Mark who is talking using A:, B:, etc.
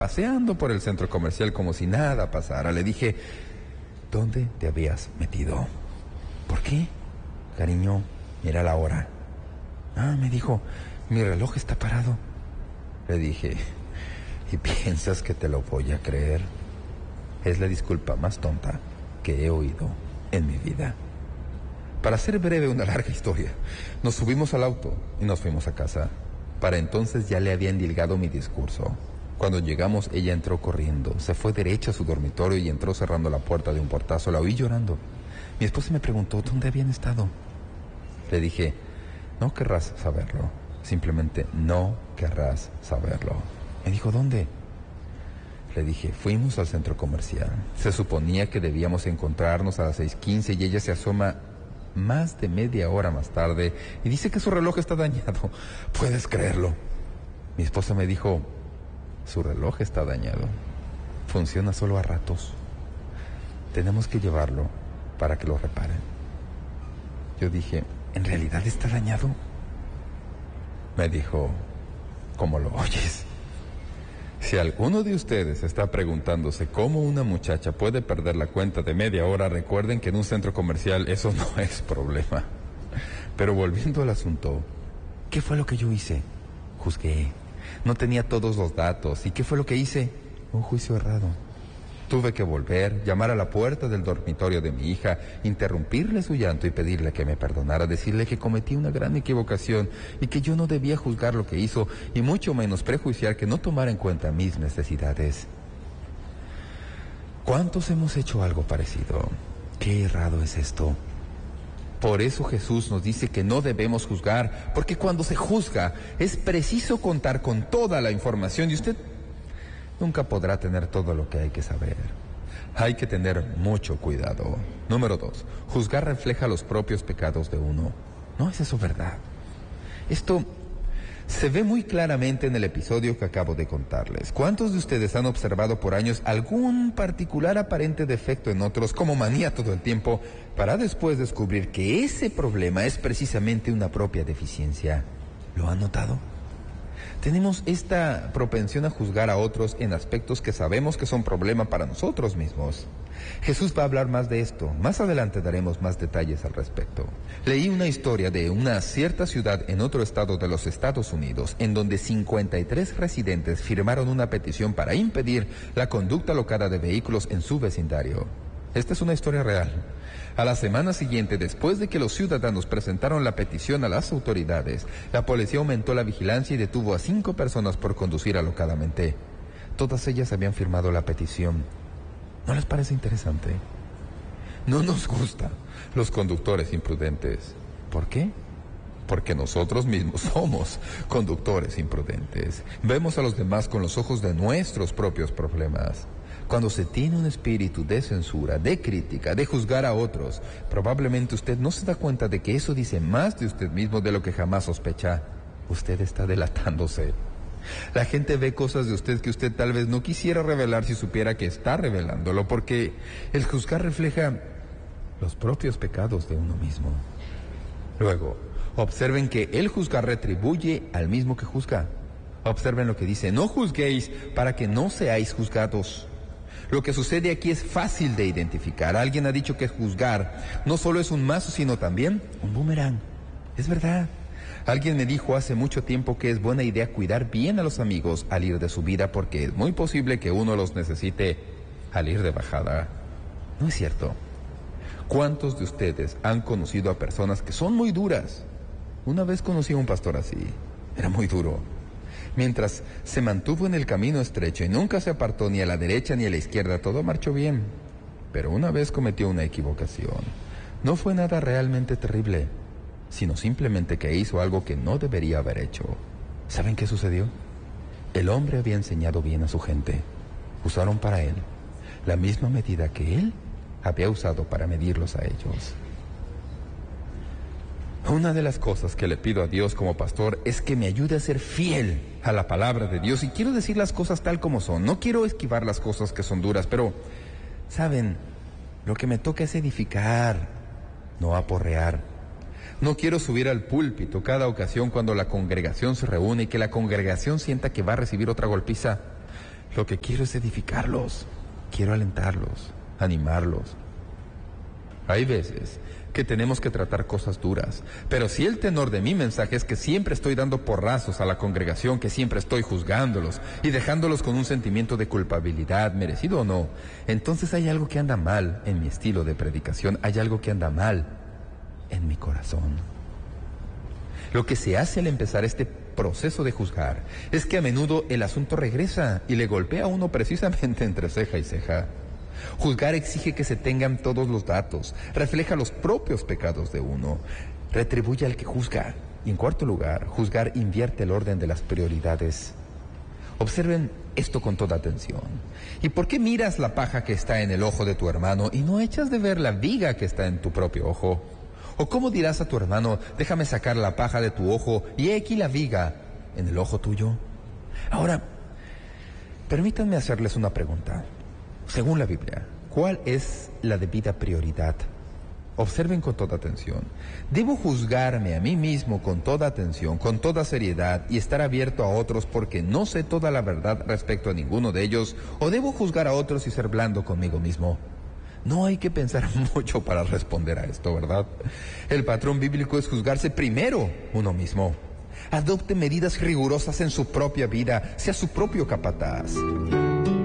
A: paseando por el centro comercial como si nada pasara. Le dije, ¿dónde te habías metido? ¿Por qué? Cariño, mira la hora. Ah, me dijo, mi reloj está parado. Le dije, ¿y piensas que te lo voy a creer? Es la disculpa más tonta que he oído en mi vida. Para hacer breve una larga historia, nos subimos al auto y nos fuimos a casa. Para entonces ya le había endilgado mi discurso. Cuando llegamos, ella entró corriendo, se fue derecha a su dormitorio y entró cerrando la puerta de un portazo. La oí llorando. Mi esposa me preguntó dónde habían estado. Le dije, no querrás saberlo. Simplemente no querrás saberlo. Me dijo, ¿dónde? Le dije, fuimos al centro comercial. Se suponía que debíamos encontrarnos a las 6:15 y ella se asoma más de media hora más tarde y dice que su reloj está dañado. ¿Puedes creerlo? Mi esposa me dijo, su reloj está dañado. Funciona solo a ratos. Tenemos que llevarlo para que lo reparen. Yo dije, ¿en realidad está dañado? Me dijo, ¿cómo lo oyes? Si alguno de ustedes está preguntándose cómo una muchacha puede perder la cuenta de media hora, recuerden que en un centro comercial eso no es problema. Pero volviendo al asunto, ¿qué fue lo que yo hice? Juzgué. No tenía todos los datos. ¿Y qué fue lo que hice? Un juicio errado. Tuve que volver, llamar a la puerta del dormitorio de mi hija, interrumpirle su llanto y pedirle que me perdonara, decirle que cometí una gran equivocación y que yo no debía juzgar lo que hizo y mucho menos prejuiciar que no tomara en cuenta mis necesidades. ¿Cuántos hemos hecho algo parecido? Qué errado es esto. Por eso Jesús nos dice que no debemos juzgar, porque cuando se juzga es preciso contar con toda la información y usted nunca podrá tener todo lo que hay que saber. Hay que tener mucho cuidado. Número 2. Juzgar refleja los propios pecados de uno. ¿No es eso verdad? Esto se ve muy claramente en el episodio que acabo de contarles. ¿Cuántos de ustedes han observado por años algún particular aparente defecto en otros, como manía todo el tiempo, para después descubrir que ese problema es precisamente una propia deficiencia? ¿Lo han notado? Tenemos esta propensión a juzgar a otros en aspectos que sabemos que son problema para nosotros mismos. Jesús va a hablar más de esto. Más adelante daremos más detalles al respecto. Leí una historia de una cierta ciudad en otro estado de los Estados Unidos, en donde 53 residentes firmaron una petición para impedir la conducta alocada de vehículos en su vecindario. Esta es una historia real. A la semana siguiente, después de que los ciudadanos presentaron la petición a las autoridades, la policía aumentó la vigilancia y detuvo a 5 personas por conducir alocadamente. Todas ellas habían firmado la petición. ¿No les parece interesante? No nos gusta los conductores imprudentes. ¿Por qué? Porque nosotros mismos somos conductores imprudentes. Vemos a los demás con los ojos de nuestros propios problemas. Cuando se tiene un espíritu de censura, de crítica, de juzgar a otros, probablemente usted no se da cuenta de que eso dice más de usted mismo de lo que jamás sospecha. Usted está delatándose. La gente ve cosas de usted que usted tal vez no quisiera revelar si supiera que está revelándolo, porque el juzgar refleja los propios pecados de uno mismo. Luego, observen que el juzgar retribuye al mismo que juzga. Observen lo que dice, no juzguéis para que no seáis juzgados. Lo que sucede aquí es fácil de identificar. Alguien ha dicho que juzgar no solo es un mazo, sino también un boomerang. Es verdad. Alguien me dijo hace mucho tiempo que es buena idea cuidar bien a los amigos al ir de su vida porque es muy posible que uno los necesite al ir de bajada. ¿No es cierto? ¿Cuántos de ustedes han conocido a personas que son muy duras? Una vez conocí a un pastor así. Era muy duro. Mientras se mantuvo en el camino estrecho y nunca se apartó ni a la derecha ni a la izquierda, todo marchó bien. Pero una vez cometió una equivocación. No fue nada realmente terrible, sino simplemente que hizo algo que no debería haber hecho. ¿Saben qué sucedió? El hombre había enseñado bien a su gente. Usaron para él la misma medida que él había usado para medirlos a ellos. Una de las cosas que le pido a Dios como pastor es que me ayude a ser fiel a la palabra de Dios. Y quiero decir las cosas tal como son. No quiero esquivar las cosas que son duras, pero, ¿saben? Lo que me toca es edificar, no aporrear. No quiero subir al púlpito cada ocasión cuando la congregación se reúne y que la congregación sienta que va a recibir otra golpiza. Lo que quiero es edificarlos. Quiero alentarlos, animarlos. Hay veces que tenemos que tratar cosas duras, pero si el tenor de mi mensaje es que siempre estoy dando porrazos a la congregación, que siempre estoy juzgándolos y dejándolos con un sentimiento de culpabilidad, merecido o no, entonces hay algo que anda mal en mi estilo de predicación, hay algo que anda mal en mi corazón. Lo que se hace al empezar este proceso de juzgar es que a menudo el asunto regresa y le golpea a uno precisamente entre ceja y ceja. Juzgar exige que se tengan todos los datos, refleja los propios pecados de uno, retribuye al que juzga. Y en cuarto lugar, juzgar invierte el orden de las prioridades. Observen esto con toda atención. ¿Y por qué miras la paja que está en el ojo de tu hermano y no echas de ver la viga que está en tu propio ojo? ¿O cómo dirás a tu hermano, déjame sacar la paja de tu ojo y he aquí la viga en el ojo tuyo? Ahora, permítanme hacerles una pregunta. Según la Biblia, ¿cuál es la debida prioridad? Observen con toda atención. ¿Debo juzgarme a mí mismo con toda atención, con toda seriedad y estar abierto a otros porque no sé toda la verdad respecto a ninguno de ellos? ¿O debo juzgar a otros y ser blando conmigo mismo? No hay que pensar mucho para responder a esto, ¿verdad? El patrón bíblico es juzgarse primero uno mismo. Adopte medidas rigurosas en su propia vida, sea su propio capataz.